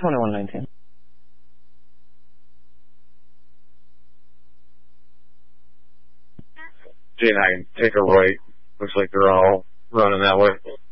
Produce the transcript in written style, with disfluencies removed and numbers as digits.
2119. Gene, I can take a right. Looks like they're all running that way.